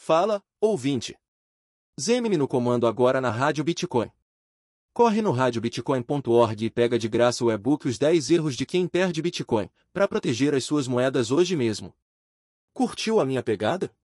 Fala, ouvinte. Zeme-me no comando agora na Rádio Bitcoin. Corre no radiobitcoin.org e pega de graça o e-book Os 10 Erros de Quem Perde Bitcoin, para proteger as suas moedas hoje mesmo. Curtiu a minha pegada?